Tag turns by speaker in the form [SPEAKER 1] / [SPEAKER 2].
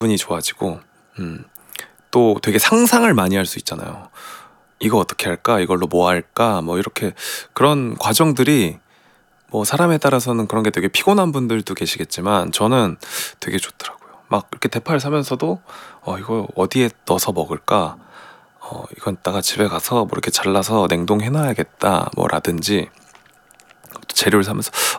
[SPEAKER 1] 기분이 좋아지고 또 되게 상상을 많이 할 수 있잖아요. 이거 어떻게 할까? 이걸로 뭐 할까? 뭐 이렇게 그런 과정들이 뭐 사람에 따라서는 그런 게 되게 피곤한 분들도 계시겠지만 저는 되게 좋더라고요. 막 이렇게 대파를 사면서도 이거 어디에 넣어서 먹을까? 이건 이따가 집에 가서 뭐 이렇게 잘라서 냉동해 놔야겠다 뭐라든지 재료를 사면서